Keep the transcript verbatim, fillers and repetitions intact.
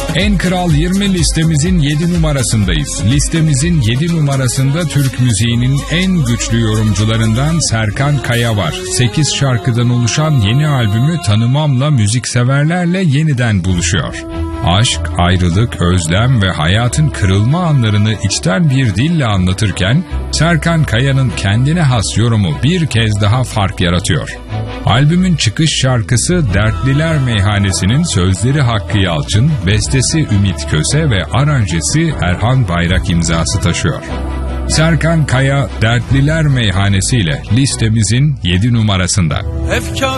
En Kral yirmi listemizin yedi numarasındayız. Listemizin yedi numarasında Türk müziğinin en güçlü yorumcularından Serkan Kaya var. sekiz şarkıdan oluşan yeni albümü Tanımam'la müzikseverlerle yeniden buluşuyor. Aşk, ayrılık, özlem ve hayatın kırılma anlarını içten bir dille anlatırken Serkan Kaya'nın kendine has yorumu bir kez daha fark yaratıyor. Albümün çıkış şarkısı Dertliler Meyhanesi'nin sözleri Hakkı Yalçın, bestesi Ümit Köse ve aranjesi Erhan Bayrak imzası taşıyor. Serkan Kaya, Dertliler Meyhanesi ile listemizin yedi numarasında. Efkar